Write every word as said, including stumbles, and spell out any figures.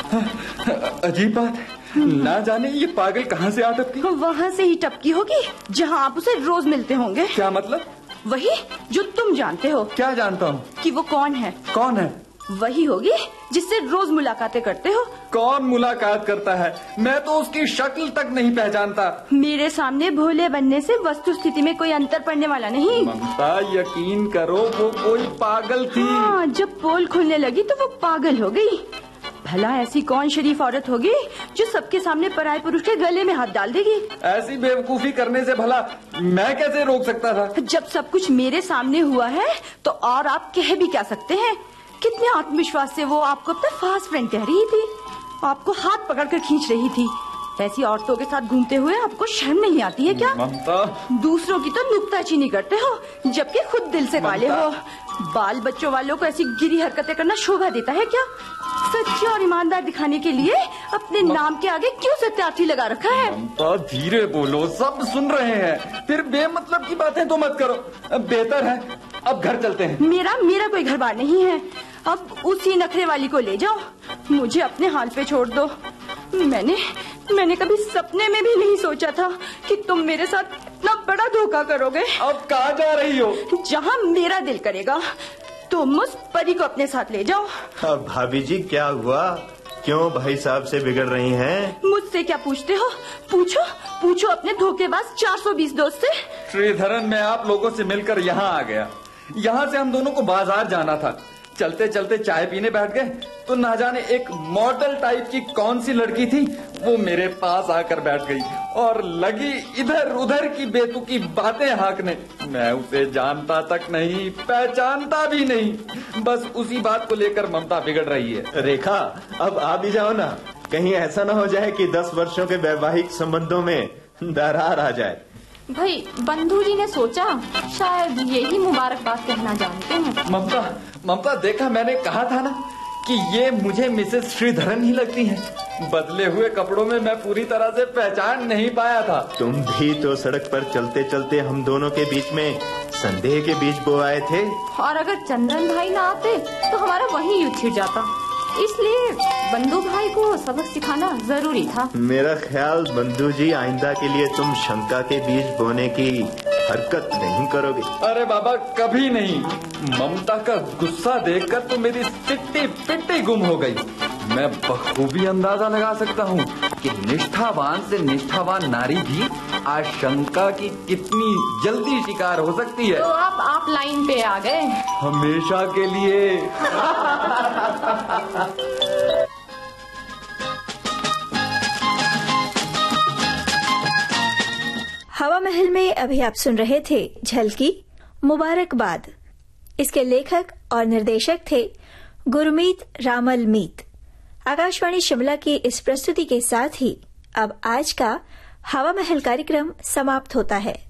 अजीब बात, ना जाने ये पागल कहाँ से आ टपकी। वहाँ से ही टपकी होगी जहाँ आप उसे रोज मिलते होंगे। क्या मतलब? वही जो तुम जानते हो। क्या जानता हूँ? कि वो कौन है। कौन है? वही होगी जिससे रोज मुलाकातें करते हो। कौन मुलाकात करता है? मैं तो उसकी शक्ल तक नहीं पहचानता। मेरे सामने भोले बनने से वस्तु स्थिति में कोई अंतर पड़ने वाला नहीं। ममता यकीन करो, वो कोई पागल थी। हाँ, जब पोल खुलने लगी तो वो पागल हो गई। भला ऐसी कौन शरीफ औरत होगी जो सबके सामने पराये पुरुष के गले में हाथ डाल देगी। ऐसी बेवकूफी करने से भला मैं कैसे रोक सकता था? जब सब कुछ मेरे सामने हुआ है तो और आप कह भी क्या सकते हैं। कितने आत्मविश्वास से वो आपको अपना फास्ट फ्रेंड कह रही थी, आपको हाथ पकड़कर खींच रही थी। ऐसी औरतों के साथ घूमते हुए आपको शर्म नहीं आती है क्या? ममता, दूसरों की तो नुक्ताचीनी करते हो जबकि खुद दिल से काले हो। बाल बच्चों वालों को ऐसी गिरी हरकतें करना शोभा देता है क्या? सच्ची और ईमानदार दिखाने के लिए अपने नाम के आगे क्यों सत्यार्थी लगा रखा है? ममता धीरे बोलो, सब सुन रहे हैं। फिर बेमतलब की बातें तो मत करो। बेहतर है अब घर चलते हैं। मेरा मेरा कोई घर बार नहीं है। अब उसी नखरे वाली को ले जाओ, मुझे अपने हाल पे छोड़ दो। मैंने मैंने कभी सपने में भी नहीं सोचा था कि तुम मेरे साथ इतना बड़ा धोखा करोगे। अब कहाँ जा रही हो? जहाँ मेरा दिल करेगा। तुम उस परी को अपने साथ ले जाओ। अब भाभी जी क्या हुआ? क्यों भाई साहब से बिगड़ रही हैं? मुझसे क्या पूछते हो? पूछो पूछो अपने धोखेबाज चार सौ बीस दोस्त से। श्रीधरन, मैं आप लोगों से मिलकर यहाँ आ गया। यहाँ से हम दोनों को बाजार जाना था। चलते चलते चाय पीने बैठ गए तो ना जाने एक मॉडल टाइप की कौन सी लड़की थी, वो मेरे पास आकर बैठ गई और लगी इधर उधर की बेतुकी बातें हाँकने। मैं उसे जानता तक नहीं, पहचानता भी नहीं। बस उसी बात को लेकर ममता बिगड़ रही है। रेखा, अब आ भी जाओ ना, कहीं ऐसा ना हो जाए कि दस वर्षों के वैवाहिक संबंधों में दरार आ जाए। भाई बंधु जी ने सोचा शायद यही मुबारकबाद कहना जानते हैं। ममता ममता देखा, मैंने कहा था ना कि ये मुझे मिसेस श्रीधरन ही लगती हैं। बदले हुए कपड़ों में मैं पूरी तरह से पहचान नहीं पाया था। तुम भी तो सड़क पर चलते चलते हम दोनों के बीच में संदेह के बीज बो आए थे। और अगर चंदन भाई ना आते तो हमारा वही युद्ध छिड़ जाता। इसलिए बंधु भाई को सबक सिखाना जरूरी था। मेरा ख्याल बंधु जी आइंदा के लिए तुम शंका के बीज बोने की हरकत नहीं करोगे। अरे बाबा, कभी नहीं। ममता का गुस्सा देखकर तो मेरी सिट्टी पिट्टी गुम हो गई। मैं बखूबी अंदाजा लगा सकता हूँ कि निष्ठावान से निष्ठावान नारी भी आशंका की कितनी जल्दी शिकार हो सकती है। तो आप आप लाइन पे आ गए हमेशा के लिए। हवा महल में अभी आप सुन रहे थे झलकी मुबारकबाद। इसके लेखक और निर्देशक थे गुरमीत रामल मीत। आकाशवाणी शिमला की इस प्रस्तुति के साथ ही अब आज का हवा महल कार्यक्रम समाप्त होता है।